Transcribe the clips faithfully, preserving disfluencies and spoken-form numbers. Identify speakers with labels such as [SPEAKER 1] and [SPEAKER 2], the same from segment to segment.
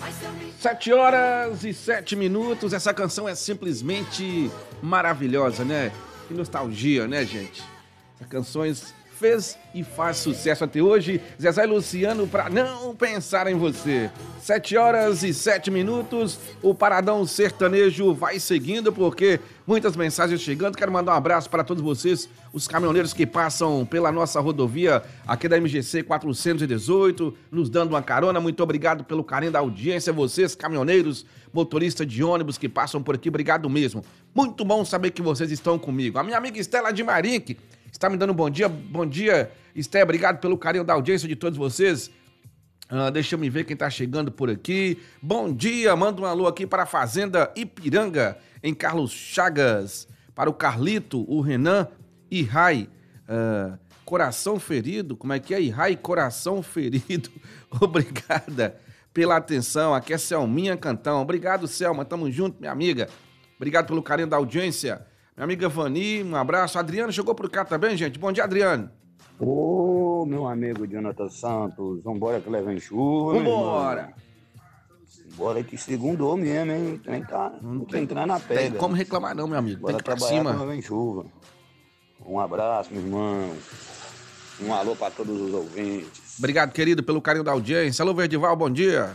[SPEAKER 1] Sete horas e sete minutos. Essa canção é simplesmente maravilhosa, né? Que nostalgia, né, gente? Essa canção fez e faz sucesso até hoje. Zezé e Luciano, pra não pensar em você. Sete horas e sete minutos. O Paradão Sertanejo vai seguindo, porque muitas mensagens chegando. Quero mandar um abraço para todos vocês, os caminhoneiros que passam pela nossa rodovia aqui da M G C quatrocentos e dezoito, nos dando uma carona. Muito obrigado pelo carinho da audiência. Vocês, caminhoneiros, motoristas de ônibus que passam por aqui, obrigado mesmo. Muito bom saber que vocês estão comigo. A minha amiga Estela de Marinque está me dando um bom dia. Bom dia, Estela. Obrigado pelo carinho da audiência de todos vocês. Uh, deixa eu me ver quem tá chegando por aqui. Bom dia, manda um alô aqui para a Fazenda Ipiranga, em Carlos Chagas. Para o Carlito, o Renan e Rai. Uh, coração ferido, como é que é? Rai, coração ferido. Obrigada pela atenção. Aqui é Selminha Cantão. Obrigado, Selma. Tamo junto, minha amiga. Obrigado pelo carinho da audiência. Minha amiga Vani, um abraço. Adriano chegou por cá também, gente. Bom dia, Adriano.
[SPEAKER 2] Ô, meu amigo Jonathan Santos, vambora que leva em chuva.
[SPEAKER 1] Vambora.
[SPEAKER 2] Bora que segundou mesmo, hein? Tem que tá,
[SPEAKER 1] Não
[SPEAKER 2] tem que
[SPEAKER 1] tem,
[SPEAKER 2] entrar na
[SPEAKER 1] tem
[SPEAKER 2] pedra.
[SPEAKER 1] como reclamar não, meu amigo.
[SPEAKER 2] Bora
[SPEAKER 1] Tem que ir pra
[SPEAKER 2] trabalhar
[SPEAKER 1] cima.
[SPEAKER 2] que leva em chuva. Um abraço, meu irmão. Um alô pra todos os ouvintes.
[SPEAKER 1] Obrigado, querido, pelo carinho da audiência. Alô, Verdival, bom dia.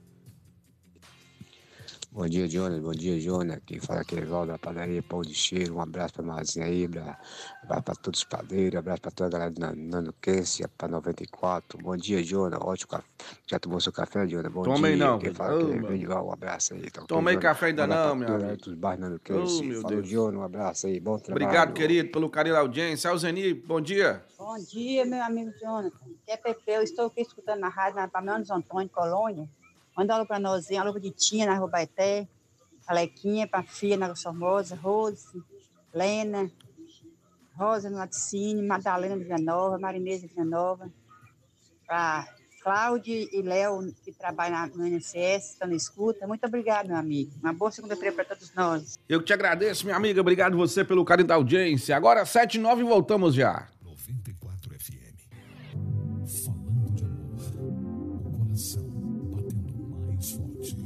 [SPEAKER 3] Bom dia, Jonas. Bom dia, Jonas. Quem fala aqui é Evaldo da padaria Pão de Cheiro. Um abraço pra Mazinha aí, um abraço pra todos os padeiros, um abraço pra toda a galera do Nano Quência, pra noventa e quatro. Bom dia, Jonas. Ótimo café. Já tomou seu café, Jonas? Bom
[SPEAKER 1] Tomei
[SPEAKER 3] dia.
[SPEAKER 1] não.
[SPEAKER 3] Quem fala aqui é Verdival, um abraço aí. Então,
[SPEAKER 1] Tomei
[SPEAKER 3] Jonas,
[SPEAKER 1] café ainda
[SPEAKER 3] um
[SPEAKER 1] não, meu
[SPEAKER 3] amigo.
[SPEAKER 1] amigo.
[SPEAKER 3] Dos bairros Nano
[SPEAKER 1] Oh,
[SPEAKER 3] Quência.
[SPEAKER 1] meu
[SPEAKER 3] Falou,
[SPEAKER 1] Deus.
[SPEAKER 3] Jonas. Um abraço aí. Bom trabalho.
[SPEAKER 1] Obrigado, querido, pelo carinho da audiência. Alzeni, bom dia.
[SPEAKER 4] Bom dia, meu amigo Jonathan. Que é Pepe, eu estou aqui escutando na rádio, na Pamela Antônio, Colônia. Manda um alô pra nozinha, alô pra Ditinha, na Rua Baeté. Alequinha, pra Fia, na Formosa, Rose, Lena, Rosa no Laticínio, Madalena de Vila Nova, Marinês de Vila Nova, pra Cláudia e Léo, que trabalham no I N S S, estão na escuta. Muito obrigado, meu amigo. Uma boa segunda-feira para todos nós.
[SPEAKER 1] Eu que te agradeço, minha amiga. Obrigado você pelo carinho da audiência. Agora, sete e nove, voltamos já.
[SPEAKER 5] noventa e quatro F M. Falando de amor. O coração batendo mais forte.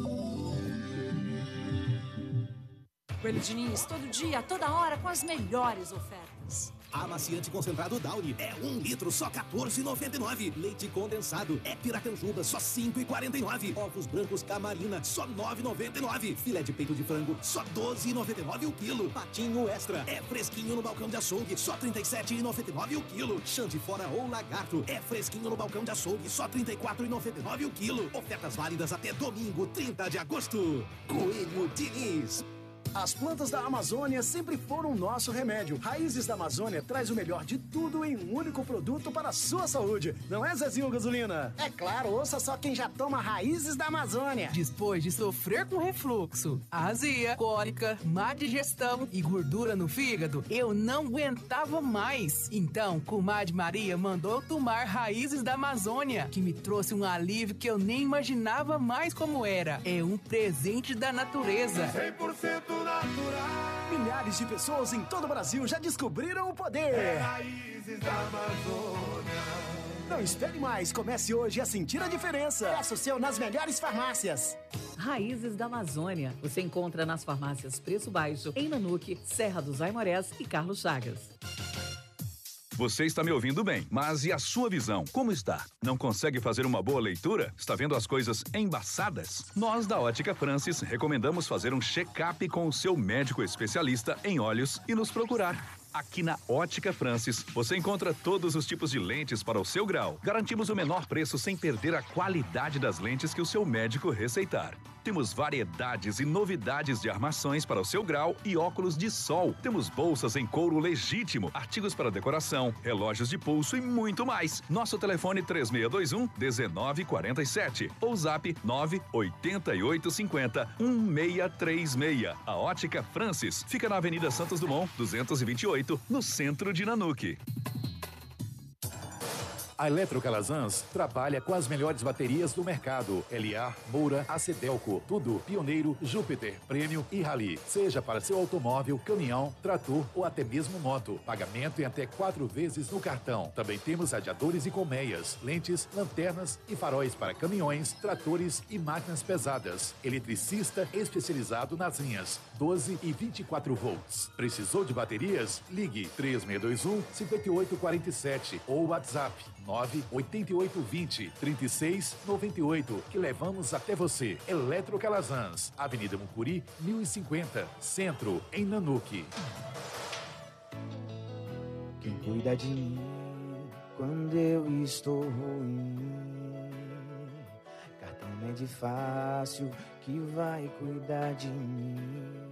[SPEAKER 6] Coelho Diniz, todo dia, toda hora, com as melhores ofertas.
[SPEAKER 7] Amaciante concentrado Downy é um litro, só quatorze reais e noventa e nove centavos. Leite condensado é Piracanjuba, só cinco reais e quarenta e nove centavos. Ovos brancos Camarina, só nove reais e noventa e nove centavos. Filé de peito de frango, só doze reais e noventa e nove centavos o quilo. Patinho Extra é fresquinho no balcão de açougue, só trinta e sete reais e noventa e nove centavos o quilo. Chã de fora ou lagarto é fresquinho no balcão de açougue, só trinta e quatro reais e noventa e nove centavos o quilo. Ofertas válidas até domingo, trinta de agosto. Coelho Diniz.
[SPEAKER 8] As plantas da Amazônia sempre foram nosso remédio. Raízes da Amazônia traz o melhor de tudo em um único produto para a sua saúde. Não é, Zezinho Gasolina?
[SPEAKER 9] É claro, ouça só quem já toma Raízes da Amazônia.
[SPEAKER 10] Depois de sofrer com refluxo, azia, cólica, má digestão e gordura no fígado, eu não aguentava mais. Então, comadre Maria mandou tomar Raízes da Amazônia, que me trouxe um alívio que eu nem imaginava mais como era. É um presente da natureza.
[SPEAKER 5] cem por cento natural.
[SPEAKER 8] Milhares de pessoas em todo o Brasil já descobriram o poder.
[SPEAKER 5] É Raízes da Amazônia.
[SPEAKER 8] Não espere mais, comece hoje a sentir a diferença.
[SPEAKER 9] Peça o seu nas melhores farmácias.
[SPEAKER 11] Raízes da Amazônia. Você encontra nas farmácias Preço Baixo, em Nanuque, Serra dos Aimorés e Carlos Chagas.
[SPEAKER 12] Você está me ouvindo bem, mas e a sua visão? Como está? Não consegue fazer uma boa leitura? Está vendo as coisas embaçadas? Nós da Ótica Francis recomendamos fazer um check-up com o seu médico especialista em olhos e nos procurar. Aqui na Ótica Francis, você encontra todos os tipos de lentes para o seu grau. Garantimos o menor preço sem perder a qualidade das lentes que o seu médico receitar. Temos variedades e novidades de armações para o seu grau e óculos de sol. Temos bolsas em couro legítimo, artigos para decoração, relógios de pulso e muito mais. Nosso telefone três seis dois um, um nove quatro sete ou zap nove oito oito cinco zero um seis três seis. A Ótica Francis fica na Avenida Santos Dumont, duzentos e vinte e oito, no centro de Nanuque.
[SPEAKER 13] A Eletrocalazans trabalha com as melhores baterias do mercado. L A, Moura, Acedelco, tudo pioneiro, Júpiter, Prêmio e Rally. Seja para seu automóvel, caminhão, trator ou até mesmo moto. Pagamento em até quatro vezes no cartão. Também temos radiadores e colmeias, lentes, lanternas e faróis para caminhões, tratores e máquinas pesadas. Eletricista especializado nas linhas doze e vinte e quatro volts. Precisou de baterias? Ligue três seis dois um, cinco oito quatro sete ou WhatsApp nove oito oito dois zero, três seis nove oito, que levamos até você. Eletrocalazans, Avenida Mucuri, mil e cinquenta, Centro, em Nanuque.
[SPEAKER 14] Quem cuida de mim quando eu estou ruim? Cartão é de fácil que vai cuidar de mim.